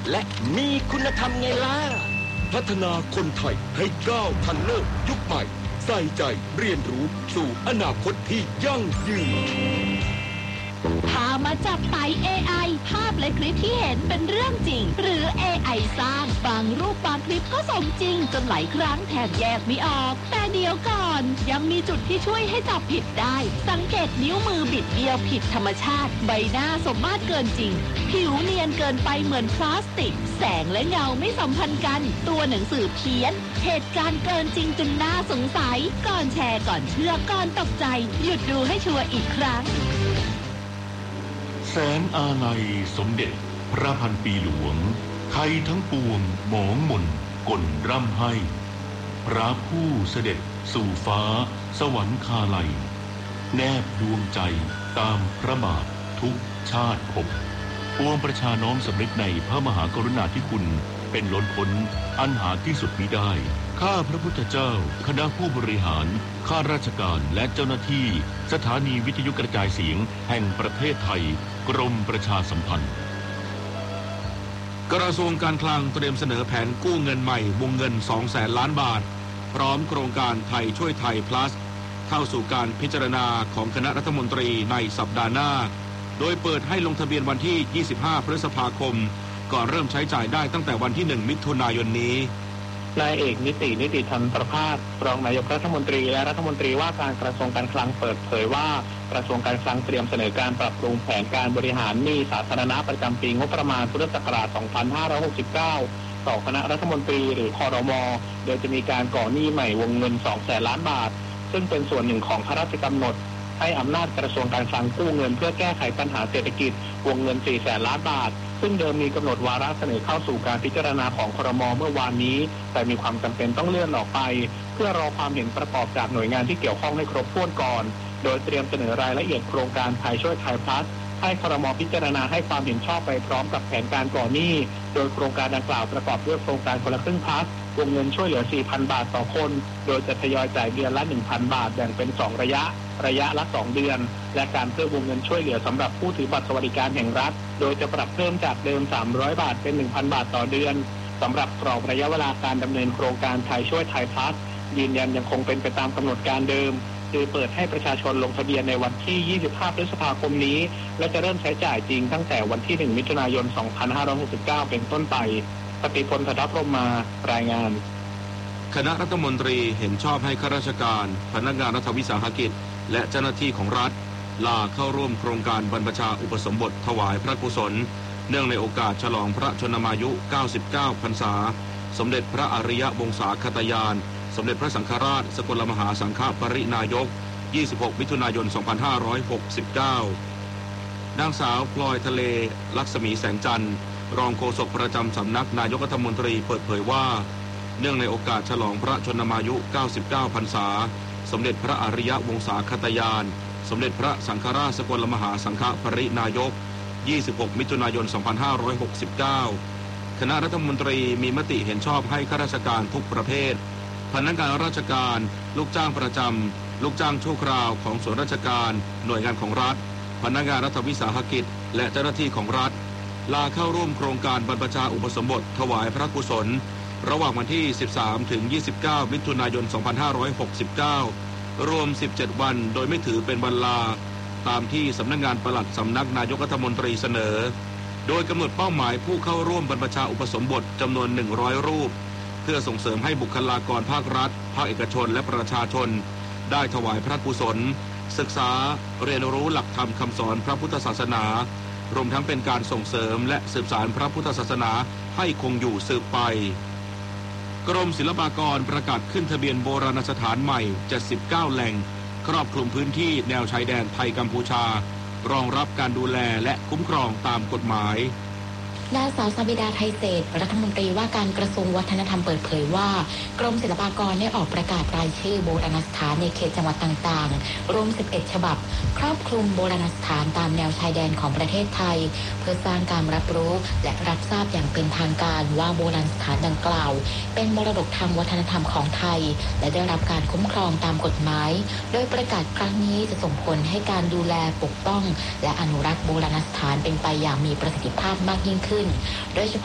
และมีคุณธรรมไงล่ะพัฒนาคนไทยให้ก้าวทันโลกยุคใหม่ใส่ใจเรียนรู้สู่อนาคตที่ยั่งยืนพามาจับไต่ AI ภาพและคลิปที่เห็นเป็นเรื่องจริงหรือ AI สร้างบางรูปบางคลิปก็สมจริงจนหลายครั้งแทบแยกไม่ออกแต่เดี๋ยวก่อนยังมีจุดที่ช่วยให้จับผิดได้สังเกตนิ้วมือบิดเบี้ยวผิดธรรมชาติใบหน้าสมมาตรเกินจริงผิวเนียนเกินไปเหมือนพลาสติกแสงและเงาไม่สัมพันธ์กันตัวหนังสือเพี้ยนเหตุการณ์เกินจริงจนน่าสงสัยก่อนแชร์ก่อนเชื่อก่อนตกใจหยุดดูให้ชัวร์อีกครั้งแสนอาลัยสมเด็จพระพันปีหลวงไทยทั้งปวงหมองหม่นก่นร่ำให้พระผู้เสด็จสู่ฟ้าสวรรคาลัยแนบดวงใจตามพระบาททุกชาติภพปวงประชาน้อมสำนึกในพระมหากรุณาธิคุณเป็นล้นพ้นอันหาที่สุดมิได้ข้าพระพุทธเจ้าคณะผู้บริหารข้าราชการและเจ้าหน้าที่สถานีวิทยุกระจายเสียงแห่งประเทศไทยกรมประชาสัมพันธ์กระทรวงการคลังเตรียมเสนอแผนกู้เงินใหม่วงเงิน 200,000 ล้านบาทพร้อมโครงการไทยช่วยไทย plus เข้าสู่การพิจารณาของคณะรัฐมนตรีในสัปดาห์หน้าโดยเปิดให้ลงทะเบียนวันที่ 25 พฤษภาคมก่อนเริ่มใช้จ่ายได้ตั้งแต่วันที่ 1 มิถุนายนนี้นายเอกนิติธรรมประภาสรองนายกรัฐมนตรีและรัฐมนตรีว่าการกระทรวงการคลังเปิดเผยว่ากระทรวงการคลังเตรียมเสนอการปรับปรุงแผนการบริหารหนี้สาธารณะประจำปีงบประมาณพุทธศักราช 2569 ต่อคณะรัฐมนตรีหรือครม.โดยจะมีการก่อหนี้ใหม่วงเงิน 200,000 ล้านบาทซึ่งเป็นส่วนหนึ่งของพระราชกำหนดให้อำนาจกระทรวงการคลังกู้เงินเพื่อแก้ไขปัญหาเศรษฐกิจวงเงิน 400,000 ล้านบาทซึ่งเดิมมีกำหนดวาระเสนอเข้าสู่การพิจารณาของครม.เมื่อวานนี้แต่มีความจำเป็นต้องเลื่อนออกไปเพื่อรอความเห็นประกอบจากหน่วยงานที่เกี่ยวข้องให้ครบถ้วนก่อนโดยเตรียมเสนอรายละเอียดโครงการไทยช่วยไทยพลัสให้ครม.พิจารณาให้ความเห็นชอบไปพร้อมกับแผนการก่อหนี้โดยโครงการดังกล่าวประกอบด้วยโครงการคนละครึ่งพลัสวงเงินช่วยเหลือ 4,000 บาทต่อคนโดยจะทยอยจ่ายเดือนละ 1,000 บาทแบ่งเป็น2ระยะละ 2 เดือนและการเพิ่มวงเงินช่วยเหลือสำหรับผู้ถือบัตรสวัสดิการแห่งรัฐโดยจะปรับเพิ่มจากเดิม300บาทเป็น 1,000 บาทต่อเดือนสำหรับกรอบระยะเวลาการดำเนินโครงการไทยช่วยไทยพลัสยืนยันยังคงเป็นไปตามกำหนดการเดิมคือเปิดให้ประชาชนลงทะเบียนในวันที่ 25 พฤษภาคมนี้และจะเริ่มใช้จ่ายจริงตั้งแต่วันที่ 1 มิถุนายน 2569 เป็นต้นไปปฏิพล ธนพรหมมารายงานคณะรัฐมนตรีเห็นชอบให้ข้าราชการพนักงานรัฐวิสาหกิจและเจ้าหน้าที่ของรัฐลาเข้าร่วมโครงการบรรพชาอุปสมบทถวายพระกุศลเนื่องในโอกาสฉลองพระชนมายุ 99 พรรษาสมเด็จพระอริยวงศาคตยานสมเด็จพระสังฆราชสกลมหาสังฆปรินายก 26 มิถุนายน 2569 นางสาวพลอยทะเลลักษมีแสงจันทร์รองโฆษกประจำสำนักนายกรัฐมนตรีเปิดเผยว่าเนื่องในโอกาสฉลองพระชนมายุ 99 พรรษาสมเด็จพระอริยวงศาคตยานสมเด็จพระสังฆราชสกลมหาสังฆปรินายก 26 มิถุนายน 2569 คณะรัฐมนตรีมีมติเห็นชอบให้ข้าราชการทุกประเภทพนักงานราชการลูกจ้างประจำลูกจ้างชั่วคราวของส่วนราชการหน่วยงานของรัฐพนักงานรัฐวิสาหกิจและเจ้าหน้าที่ของรัฐลาเข้าร่วมโครงการบรรพชาอุปสมบทถวายพระกุศลระหว่างวันที่ 13 ถึง 29 มิถุนายน 2569 รวม 17 วันโดยไม่ถือเป็นวันลาตามที่สำนักงานปลัดสำนักนายกรัฐมนตรีเสนอโดยกำหนดเป้าหมายผู้เข้าร่วมบรรพชาอุปสมบทจำนวน 100 รูปเพื่อส่งเสริมให้บุคลากรภาครัฐภาคเอกชนและประชาชนได้ถวายพระกุศลศึกษาเรียนรู้หลักธรรมคำสอนพระพุทธศาสนารวมทั้งเป็นการส่งเสริมและสืบสานพระพุทธศาสนาให้คงอยู่สืบไปกรมศิลปากรประกาศขึ้นทะเบียนโบราณสถานใหม่79แหล่งครอบคลุมพื้นที่แนวชายแดนไทยกัมพูชารองรับการดูแลและคุ้มครองตามกฎหมายนางสาวสบิดาไทยเศรษฐ์รัฐมนตรีว่าการกระทรวงวัฒนธรรมเปิดเผยว่ากรมศิลปากรได้ออกประกาศรายชื่อโบราณสถานในเขตจังหวัดต่างๆรวม11ฉบับครอบคลุมโบราณสถานตามแนวชายแดนของประเทศไทยเพื่อสร้างการรับรู้และรับทราบอย่างเป็นทางการว่าโบราณสถานดังกล่าวเป็นมรดกทางวัฒนธรรมของไทยและได้รับการคุ้มครองตามกฎหมายโดยประกาศครั้งนี้จะส่งผลให้การดูแลปกป้องและอนุรักษ์โบราณสถานเป็นไปอย่างมีประสิทธิภาพมากยิ่งขึ้นโดยเฉพาะ